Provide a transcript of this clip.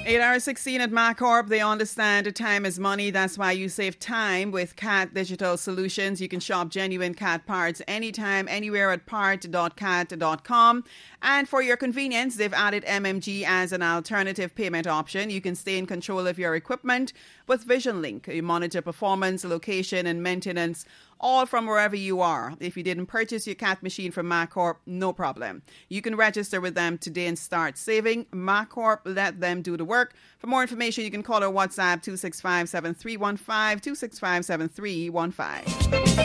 8 hours 16 at MacCorp. They understand time is money. That's why you save time with CAT Digital Solutions. You can shop genuine CAT parts anytime, anywhere at part.cat.com. And for your convenience, they've added MMG as an alternative payment option. You can stay in control of your equipment with VisionLink. You monitor performance, location, and maintenance all from wherever you are. If you didn't purchase your CAT machine from MacCorp, no problem. You can register with them today and start saving. MacCorp, let them do the work. For more information, you can call or WhatsApp 265-7315, 265-7315.